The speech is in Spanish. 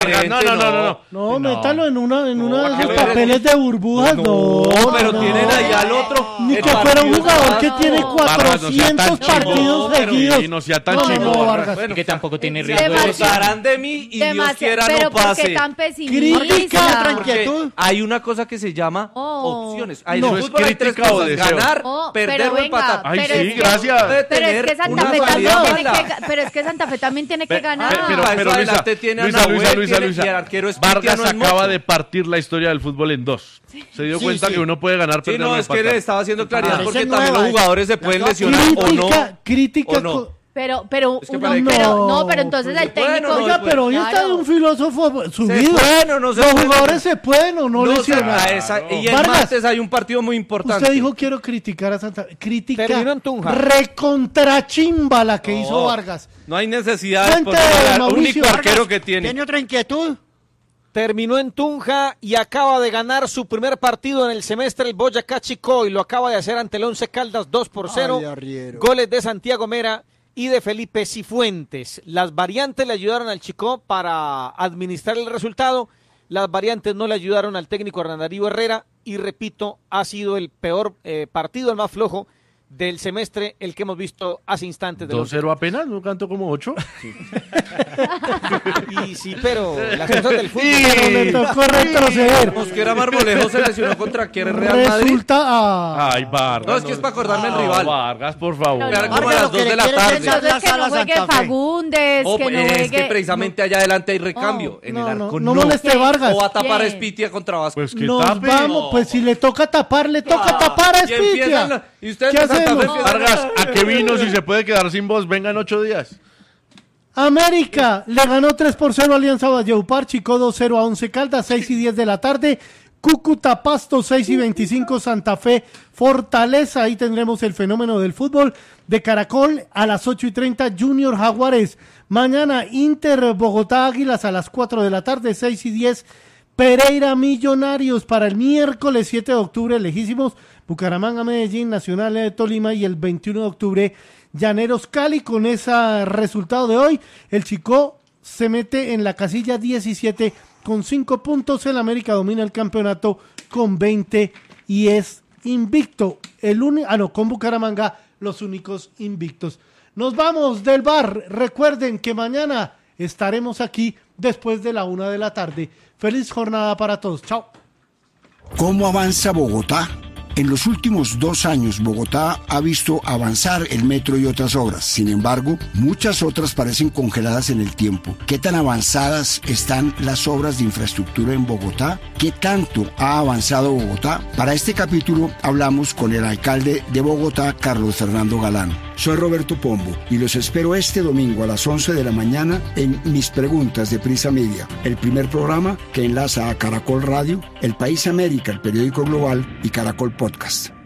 No, métalo en uno de esos papeles de burbujas, no. Pero tienen ahí al otro. Ni que fuera un jugador que tiene 400 partidos seguidos. Y no sea tan chivo, Vargas. Bueno, que tampoco tiene riesgo. Votarán de mí y Dios quiera no pase. Pero tan pesimista. Hay una cosa que se llama opciones. Hay no, es crítica o deseo. Ganar, perder o empatar. Ay, sí, gracias. Pero es que Santa Fe también tiene que ganar. Pero Luisa, Vargas acaba de partir la historia del fútbol en dos. Se dio cuenta que uno puede ganar, perder o empatar. Sí, no, es que le estaba haciendo claridad porque también los jugadores se pueden lesionar o no. Crítica. Pero entonces el técnico... Oiga, pero hoy está de un filósofo subido. Los jugadores se pueden o no lesionar. Y el martes hay un partido muy importante. Usted dijo quiero criticar a Santa Fe. Crítica recontrachimba la que hizo Vargas. No hay necesidad de poner al único arquero que tiene. ¿Tiene otra inquietud? Terminó en Tunja y acaba de ganar su primer partido en el semestre el Boyacá Chicó y lo acaba de hacer ante el Once Caldas 2-0. Goles de Santiago Mera y de Felipe Cifuentes. Las variantes le ayudaron al Chicó para administrar el resultado. Las variantes no le ayudaron al técnico Hernán Darío Herrera y repito, ha sido el peor partido, el más flojo del semestre, el que hemos visto hace instantes. 2-0 apenas, no canto como 8. Sí. Y sí, pero las cosas del fútbol. Le tocó retroceder. Mosquera Marmolejo se lesionó contra quién, Real Madrid. Ay, Vargas. No, es que es para acordarme el rival. Vargas, por favor. Como a las 2 de la tarde. Entonces que no juegue Fagundes, que no juegue... Es que precisamente allá adelante hay recambio. En el arco no moleste Vargas. O va a tapar a Espitia contra Vasco. Pues que nos tape. Vamos, pues si le toca tapar, le toca tapar a Espitia. ¿Y ustedes ¿Qué hacemos? Vargas, ¿a qué vino si se puede quedar sin voz? Vengan 8 días. América le ganó 3-0 a Alianza Valledupar, Chicó 2-0 a Once Caldas, 6:10 de la tarde. Cúcuta Pasto, 6:25, Santa Fe Fortaleza. Ahí tendremos el fenómeno del fútbol de Caracol a las 8:30, Junior Jaguares. Mañana Inter Bogotá Águilas a las 4 de la tarde, 6:10. Pereira Millonarios para el miércoles 7 de octubre, lejísimos, Bucaramanga Medellín, Nacional de Tolima y el 21 de octubre Llaneros Cali. Con ese resultado de hoy, el Chicó se mete en la casilla 17 con 5 puntos, el América domina el campeonato con 20 y es invicto, con Bucaramanga los únicos invictos. Nos vamos del bar, recuerden que mañana estaremos aquí después de la 1 de la tarde. Feliz jornada para todos. Chao. ¿Cómo avanza Bogotá? En los últimos 2 años, Bogotá ha visto avanzar el metro y otras obras. Sin embargo, muchas otras parecen congeladas en el tiempo. ¿Qué tan avanzadas están las obras de infraestructura en Bogotá? ¿Qué tanto ha avanzado Bogotá? Para este capítulo hablamos con el alcalde de Bogotá, Carlos Fernando Galán. Soy Roberto Pombo y los espero este domingo a las 11 de la mañana en Mis Preguntas de Prisa Media, el primer programa que enlaza a Caracol Radio, El País América, el periódico global y Caracol Podcast.